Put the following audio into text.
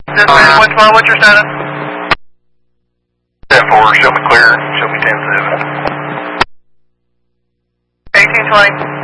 Dispatch 112, what's your status? 10-4, show me clear, show me 10-7. 1820.